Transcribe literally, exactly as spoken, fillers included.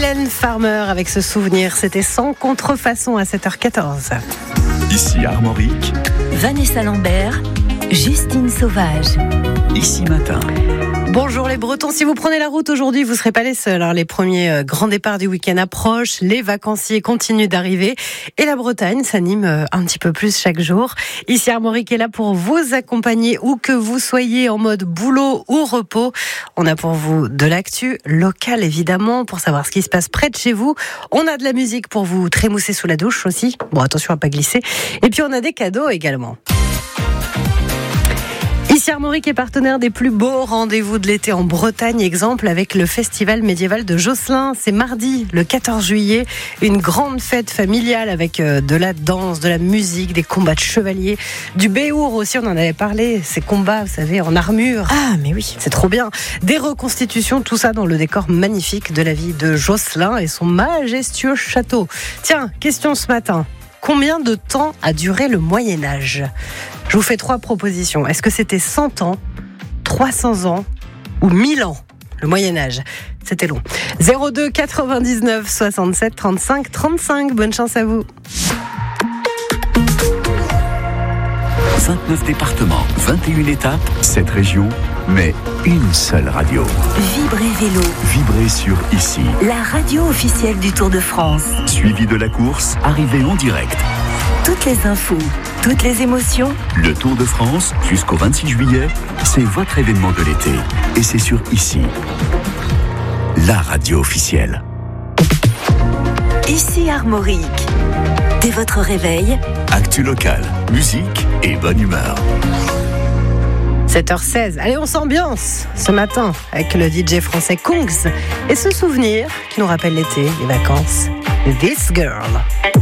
Mylène Farmer avec ce souvenir. C'était sans contrefaçon à sept heures quatorze. Ici Armorique, Vanessa Lambert, Justine Sauvage. Ici Matin. Bonjour les Bretons, si vous prenez la route aujourd'hui, vous ne serez pas les seuls. Hein. Les premiers euh, grands départs du week-end approchent, les vacanciers continuent d'arriver et la Bretagne s'anime euh, un petit peu plus chaque jour. Ici Armorique est là pour vous accompagner où que vous soyez en mode boulot ou repos. On a pour vous de l'actu locale évidemment pour savoir ce qui se passe près de chez vous. On a de la musique pour vous trémousser sous la douche aussi. Bon, attention à pas glisser. Et puis on a des cadeaux également. Ici Armorique est partenaire des plus beaux rendez-vous de l'été en Bretagne, exemple avec le festival médiéval de Josselin. C'est mardi, le quatorze juillet, une grande fête familiale avec de la danse, de la musique, des combats de chevaliers, du béour aussi, on en avait parlé, ces combats, vous savez, en armure. Ah, mais oui. C'est trop bien. Des reconstitutions, tout ça dans le décor magnifique de la ville de Josselin et son majestueux château. Tiens, question ce matin. Combien de temps a duré le Moyen-Âge ? Je vous fais trois propositions. Est-ce que c'était cent ans, trois cents ans ou mille ans ? Le Moyen-Âge, c'était long. zéro deux quatre-vingt-dix-neuf soixante-sept trente-cinq trente-cinq. Bonne chance à vous. vingt-neuf départements, vingt et une étapes, sept régions, mais une seule radio. Vibrez Vélo, Vibrez sur Ici. la radio officielle du Tour de France. Suivi de la course, arrivée en direct. Toutes les infos, toutes les émotions. Le Tour de France, jusqu'au vingt-six juillet, c'est votre événement de l'été. Et c'est sur Ici. La radio officielle. Ici Armorique. Dès votre réveil, Actu locale, musique et bonne humeur. sept heures seize. Allez, on s'ambiance ce matin avec le D J français Kungs et ce souvenir qui nous rappelle l'été, les vacances. This Girl.